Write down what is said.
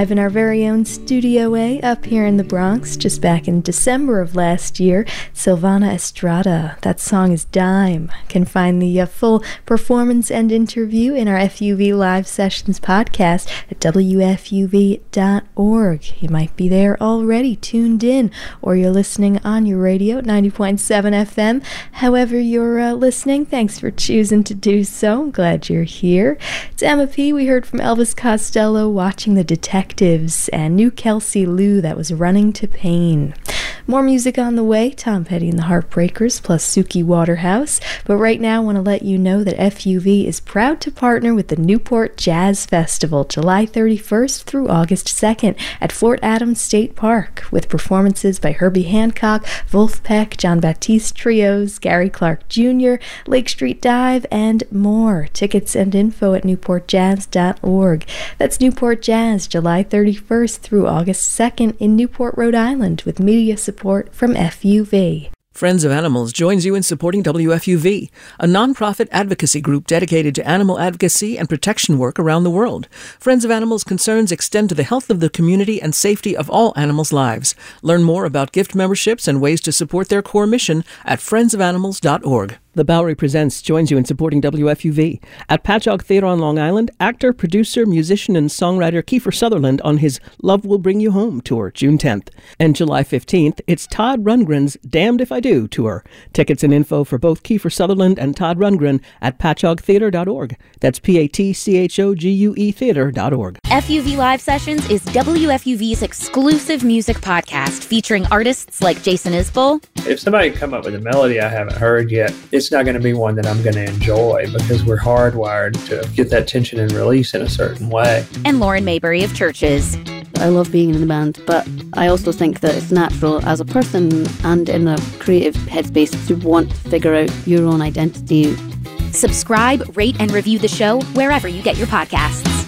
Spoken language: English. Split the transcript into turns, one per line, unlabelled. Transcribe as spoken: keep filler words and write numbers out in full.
In our very own Studio A up here in the Bronx, just back in December of last year, Silvana Estrada. That song is Dime. Can find the uh, full performance and interview in our F U V Live Sessions podcast at W F U V dot org. You might be there already tuned in, or you're listening on your radio at ninety point seven F M. However you're uh, listening, thanks for choosing to do so. I'm glad you're here. It's Emma P. We heard from Elvis Costello, Watching the Detectives, and New Kelsey Lou, that was Running to Pain. More music on the way, Tom Petty and the Heartbreakers plus Suki Waterhouse. But right now I want to let you know that F U V is proud to partner with the Newport Jazz Festival July thirty-first through August second at Fort Adams State Park, with performances by Herbie Hancock, Wolfpack, John Baptiste Trios, Gary Clark Junior, Lake Street Dive, and more. Tickets and info at newport jazz dot org. That's Newport Jazz, July thirty-first through August second in Newport, Rhode Island, with media support from F U V.
Friends of Animals joins you in supporting W F U V, a nonprofit advocacy group dedicated to animal advocacy and protection work around the world. Friends of Animals concerns extend to the health of the community and safety of all animals' lives. Learn more about gift memberships and ways to support their core mission at friends of animals dot org. The Bowery Presents joins you in supporting W F U V. At Patchogue Theatre on Long Island, actor, producer, musician, and songwriter Kiefer Sutherland on his Love Will Bring You Home tour, June tenth. And July fifteenth, it's Todd Rundgren's Damned If I Do tour. Tickets and info for both Kiefer Sutherland and Todd Rundgren at patchogue theatre dot org. That's P A T C H O G U E theatre dot org.
F U V Live Sessions is W F U V's exclusive music podcast featuring artists like Jason Isbell.
If somebody come up with a melody I haven't heard yet, it's not going to be one that I'm going to enjoy, because we're hardwired to get that tension and release in a certain way.
And Lauren Mayberry of Churches.
I love being in the band, but I also think that it's natural as a person and in a creative headspace to want to figure out your own identity.
Subscribe, rate, and review the show wherever you get your podcasts.